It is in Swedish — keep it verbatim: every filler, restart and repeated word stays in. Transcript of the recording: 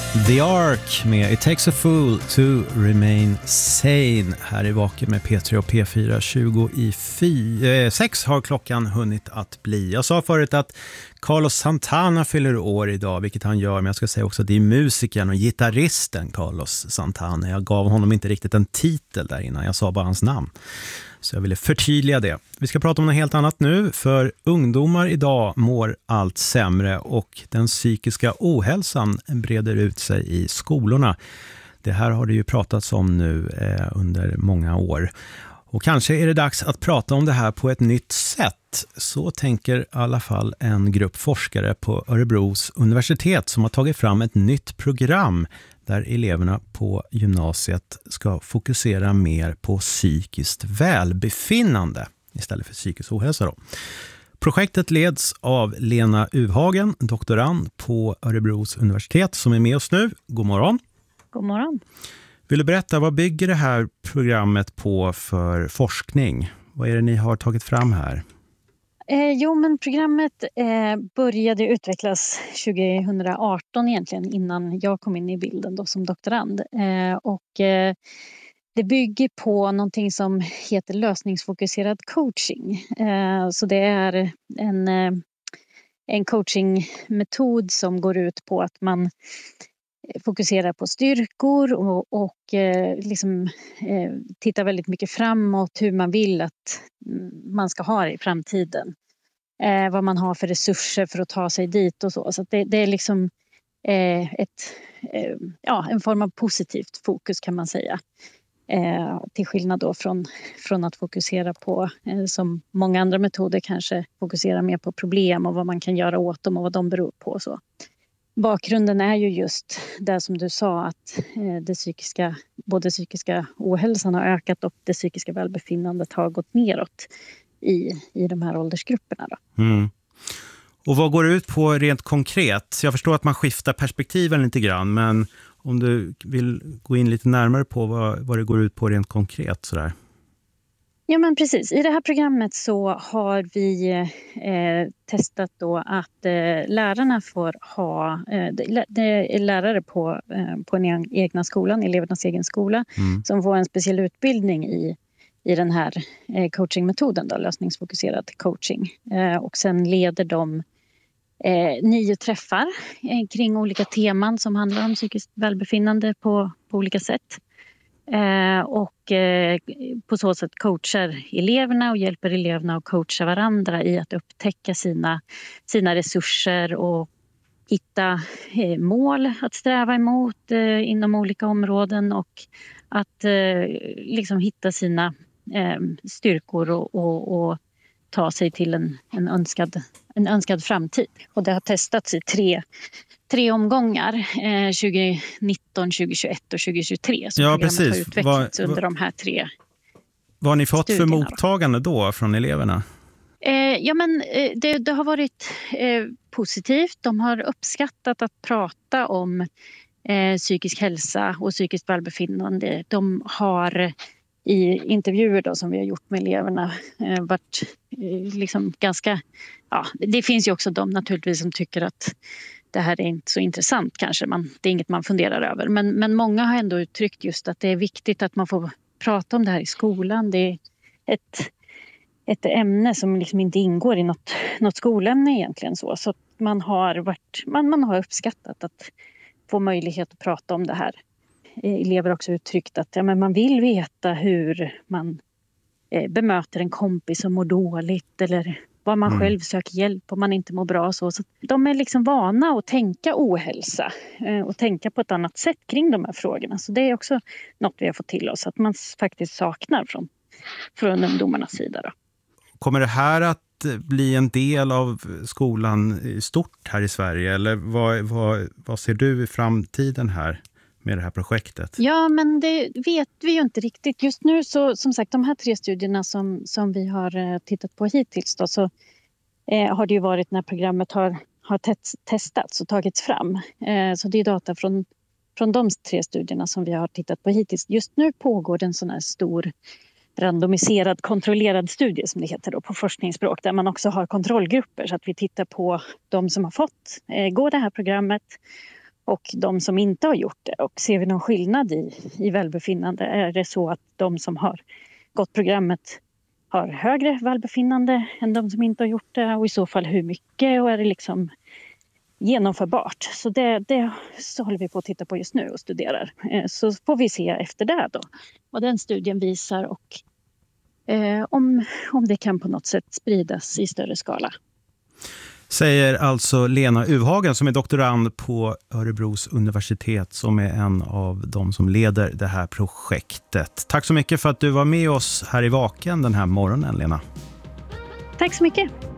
The Ark med It Takes a Fool to Remain Sane. Här i Vaken med P tre och P fyra. tjugo i sex har klockan hunnit att bli. Jag sa förut att Carlos Santana fyller år idag, vilket han gör. Men jag ska säga också att det är musikern och gitarristen Carlos Santana. Jag gav honom inte riktigt en titel där innan. Jag sa bara hans namn. Så jag ville förtydliga det. Vi ska prata om något helt annat nu, för ungdomar idag mår allt sämre och den psykiska ohälsan breder ut sig i skolorna. Det här har det ju pratats om nu eh, under många år. Och kanske är det dags att prata om det här på ett nytt sätt. Så tänker i alla fall en grupp forskare på Örebros universitet som har tagit fram ett nytt program där eleverna på gymnasiet ska fokusera mer på psykiskt välbefinnande istället för psykisk ohälsa då. Projektet leds av Lena Uvhagen, doktorand på Örebros universitet, som är med oss nu. God morgon. God morgon. Vill du berätta, vad bygger det här programmet på för forskning? Vad är det ni har tagit fram här? Eh, jo, men programmet eh, började utvecklas tjugo arton egentligen, innan jag kom in i bilden då som doktorand. Eh, och eh, det bygger på någonting som heter lösningsfokuserad coaching. Eh, så det är en, eh, en coachingmetod som går ut på att man fokuserar på styrkor och, och eh, liksom, eh, tittar väldigt mycket framåt, hur man vill att man ska ha det i framtiden. Eh, vad man har för resurser för att ta sig dit och så. Så att det, det är liksom eh, ett, eh, ja, en form av positivt fokus, kan man säga. Eh, till skillnad då från, från att fokusera på, eh, som många andra metoder kanske fokuserar mer på problem och vad man kan göra åt dem och vad de beror på och så. Bakgrunden är ju just det som du sa, att det psykiska, både psykiska ohälsan har ökat och det psykiska välbefinnandet har gått neråt i, i de här åldersgrupperna då. Mm. Och vad går det ut på rent konkret? Jag förstår att man skiftar perspektiven lite grann, men om du vill gå in lite närmare på vad, vad det går ut på rent konkret sådär. Ja, men precis. I det här programmet så har vi eh, testat då att eh, lärarna får ha, eh, det är lärare på, eh, på den egna skolan, elevernas egen skola, mm. som får en speciell utbildning i, i den här eh, coachingmetoden då, lösningsfokuserad coaching. Eh, och sen leder de eh, nio träffar eh, kring olika teman som handlar om psykiskt välbefinnande på, på olika sätt. Eh, och eh, på så sätt coachar eleverna och hjälper eleverna att coacha varandra i att upptäcka sina, sina resurser och hitta eh, mål att sträva emot eh, inom olika områden, och att eh, liksom hitta sina eh, styrkor och, och, och ta sig till en, en, önskad, en önskad framtid. Och det har testats i tre Tre omgångar, eh, tjugonitton, tjugohundratjugoett och tjugohundratjugotre. Så ja, programmet precis. har utvecklats vad, under de här tre Vad har ni fått studierna, för mottagande då, då från eleverna? Eh, ja, men eh, det, det har varit eh, positivt. De har uppskattat att prata om eh, psykisk hälsa och psykiskt välbefinnande. De har i intervjuer då, som vi har gjort med eleverna eh, varit eh, liksom ganska... Ja, det finns ju också de naturligtvis som tycker att det här är inte så intressant kanske. Man, det är inget man funderar över. Men, men många har ändå uttryckt just att det är viktigt att man får prata om det här i skolan. Det är ett, ett ämne som liksom inte ingår i något, något skolämne egentligen. Så, så man, har varit, man, man har uppskattat att få möjlighet att prata om det här. Elever har också uttryckt att ja, men man vill veta hur man eh, bemöter en kompis som mår dåligt, eller var man mm. själv söker hjälp om man inte mår bra. Så, så de är liksom vana att tänka ohälsa eh, och tänka på ett annat sätt kring de här frågorna. Så det är också något vi har fått till oss, att man faktiskt saknar från, från ungdomarnas sida då. Kommer det här att bli en del av skolan i stort här i Sverige? Eller vad, vad, vad ser du i framtiden här med det här projektet? Ja, men det vet vi ju inte riktigt. Just nu så, som sagt, de här tre studierna som, som vi har tittat på hittills då, så eh, har det ju varit när programmet har, har te- testats och tagits fram. Eh, så det är data från, från de tre studierna som vi har tittat på hittills. Just nu pågår det en sån här stor randomiserad kontrollerad studie, som det heter då på forskningsspråk, där man också har kontrollgrupper, så att vi tittar på de som har fått eh, gå det här programmet och de som inte har gjort det. Och ser vi någon skillnad i, i välbefinnande? Är det så att de som har gått programmet har högre välbefinnande än de som inte har gjort det? Och i så fall hur mycket? Och är det liksom genomförbart? Så det, det så håller vi på att titta på just nu och studerar. Så får vi se efter det då vad den studien visar och eh, om, om det kan på något sätt spridas i större skala. Säger alltså Lena Uvhagen som är doktorand på Örebros universitet, som är en av de som leder det här projektet. Tack så mycket för att du var med oss här i Vaken den här morgonen, Lena. Tack så mycket.